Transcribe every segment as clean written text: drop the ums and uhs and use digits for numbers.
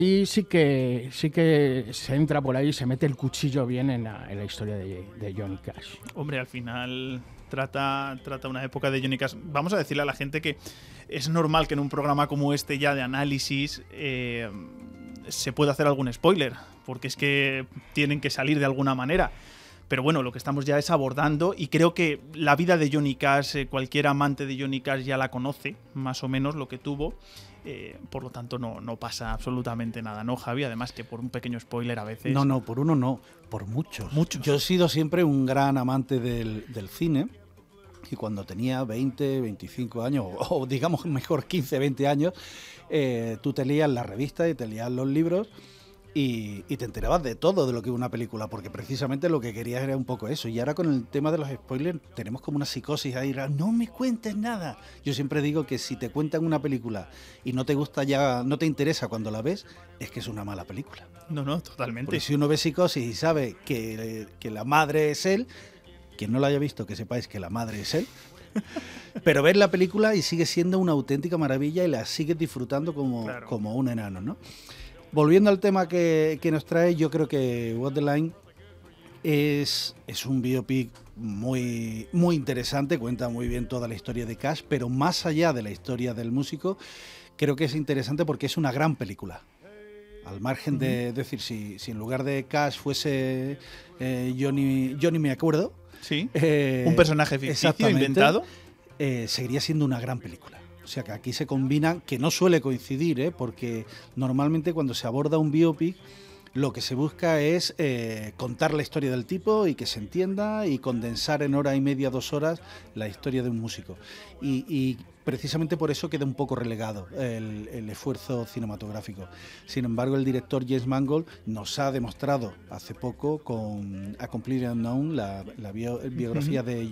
Y sí que se entra por ahí, se mete el cuchillo bien en la historia de Johnny Cash. Hombre, al final trata una época de Johnny Cash. Vamos a decirle a la gente que es normal que en un programa como este ya de análisis se pueda hacer algún spoiler, porque es que tienen que salir de alguna manera. Pero bueno, lo que estamos ya es abordando, y creo que la vida de Johnny Cash, cualquier amante de Johnny Cash ya la conoce, más o menos lo que tuvo. Por lo tanto no pasa absolutamente nada, ¿no, Javi? Además que por un pequeño spoiler a veces... No, por uno no, por muchos. Yo he sido siempre un gran amante del cine, y cuando tenía 20, 25 años, o digamos mejor 15, 20 años, tú te leías las revistas y te leías los libros y te enterabas de todo de lo que es una película, porque precisamente lo que querías era un poco eso. Y ahora con el tema de los spoilers tenemos como una psicosis ahí, no me cuentes nada. Yo siempre digo que si te cuentan una película y no te gusta ya, no te interesa cuando la ves, es que es una mala película. No, totalmente. Porque si uno ve Psicosis y sabe que la madre es él, quien no la haya visto, que sepáis que la madre es él, pero ves la película y sigue siendo una auténtica maravilla y la sigues disfrutando como un enano, ¿no? Volviendo al tema que nos trae, yo creo que Walk the Line es un biopic muy, muy interesante, cuenta muy bien toda la historia de Cash, pero más allá de la historia del músico, creo que es interesante porque es una gran película. Al margen de decir, si en lugar de Cash fuese Johnny Me Acuerdo, sí, un personaje ficticio inventado, seguiría siendo una gran película. O sea que aquí se combinan, que no suele coincidir, porque normalmente cuando se aborda un biopic lo que se busca es contar la historia del tipo y que se entienda y condensar en hora y media, 2 horas la historia de un músico. Y precisamente por eso queda un poco relegado el esfuerzo cinematográfico. Sin embargo, el director James Mangold nos ha demostrado hace poco con A Completely Unknown, la biografía de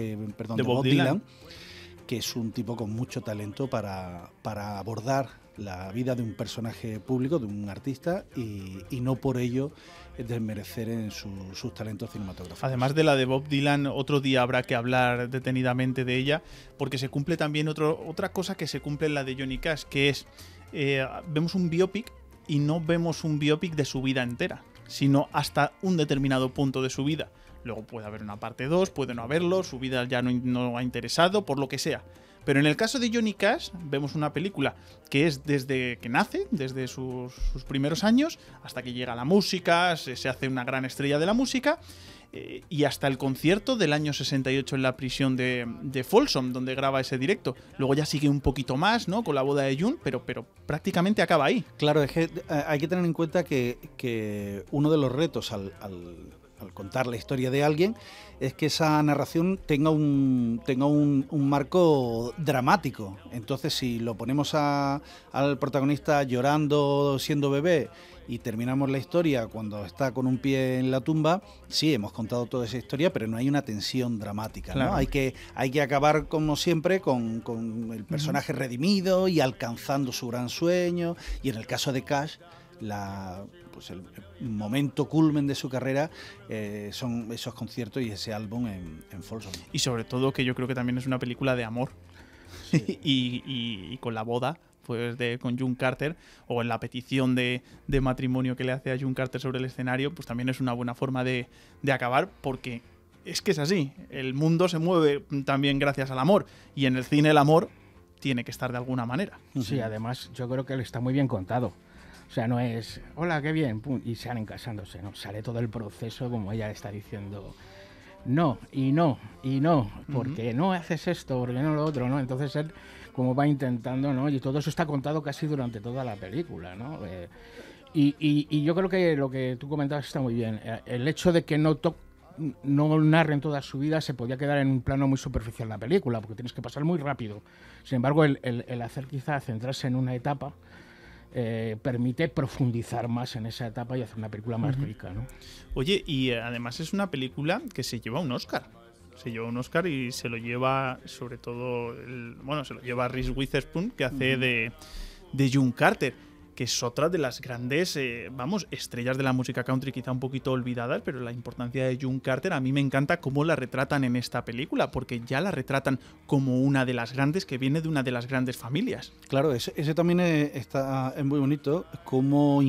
Bob Dylan, que es un tipo con mucho talento para abordar la vida de un personaje público, de un artista, y no por ello desmerecer en sus talentos cinematográficos. Además de la de Bob Dylan, otro día habrá que hablar detenidamente de ella, porque se cumple también otra cosa que se cumple en la de Johnny Cash, que es, vemos un biopic y no vemos un biopic de su vida entera, sino hasta un determinado punto de su vida. Luego puede haber una parte 2, puede no haberlo, su vida ya no ha interesado, por lo que sea. Pero en el caso de Johnny Cash, vemos una película que es desde que nace, desde sus primeros años, hasta que llega a la música, se hace una gran estrella de la música, y hasta el concierto del año 68 en la prisión de Folsom, donde graba ese directo. Luego ya sigue un poquito más, ¿no?, con la boda de June, pero prácticamente acaba ahí. Claro, es que hay que tener en cuenta que uno de los retos al contar la historia de alguien es que esa narración tenga un marco dramático. Entonces, si lo ponemos al protagonista llorando siendo bebé y terminamos la historia cuando está con un pie en la tumba, sí, hemos contado toda esa historia, pero no hay una tensión dramática, ¿no? Hay que acabar, como siempre, con el personaje redimido y alcanzando su gran sueño. Y en el caso de Cash, el momento culmen de su carrera son esos conciertos y ese álbum en Folsom. Y sobre todo que yo creo que también es una película de amor. Sí. y con la boda pues con June Carter, o en la petición de matrimonio que le hace a June Carter sobre el escenario, pues también es una buena forma de acabar, porque es que es así, el mundo se mueve también gracias al amor, y en el cine el amor tiene que estar de alguna manera. Sí, además yo creo que él está muy bien contado. O sea, no es, hola, qué bien, pum, y salen casándose, ¿no? Sale todo el proceso, como ella está diciendo, no, porque no haces esto, porque no lo otro, ¿no? Entonces él como va intentando, ¿no? Y todo eso está contado casi durante toda la película, ¿no? Y yo creo que lo que tú comentabas está muy bien. El hecho de que no narren toda su vida se podía quedar en un plano muy superficial la película, porque tienes que pasar muy rápido. Sin embargo, el hacer quizá centrarse en una etapa permite profundizar más en esa etapa y hacer una película más rica, ¿no? Oye, y además es una película que se lleva un Oscar. Se lleva un Oscar y se lo lleva sobre todo se lo lleva Reese Witherspoon, que hace de June Carter, que es otra de las grandes, estrellas de la música country, quizá un poquito olvidadas, pero la importancia de June Carter, a mí me encanta cómo la retratan en esta película, porque ya la retratan como una de las grandes, que viene de una de las grandes familias. Claro, ese también es muy bonito, cómo